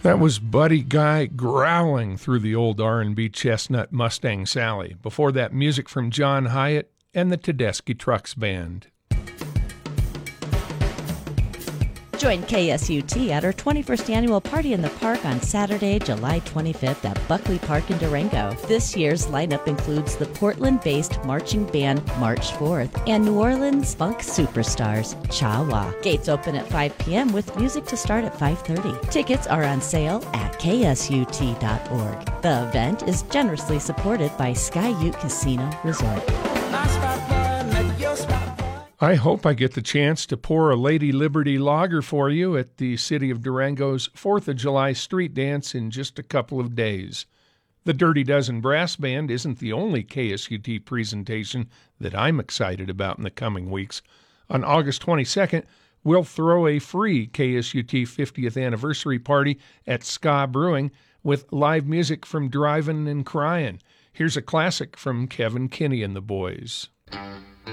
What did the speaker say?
That was Buddy Guy growling through the old R&B chestnut Mustang Sally. Before that, music from John Hyatt and the Tedeschi Trucks Band. Join KSUT at our 21st annual Party in the Park on Saturday, July 25th at Buckley Park in Durango. This year's lineup includes the Portland-based marching band March 4th and New Orleans funk superstars Cha Wa. Gates open at 5 p.m. with music to start at 5:30. Tickets are on sale at ksut.org. The event is generously supported by Sky Ute Casino Resort. I hope I get the chance to pour a Lady Liberty lager for you at the City of Durango's 4th of July street dance in just a couple of days. The Dirty Dozen Brass Band isn't the only KSUT presentation that I'm excited about in the coming weeks. On August 22nd, we'll throw a free KSUT 50th anniversary party at Ska Brewing with live music from Drivin' and Cryin'. Here's a classic from Kevin Kinney and the Boys.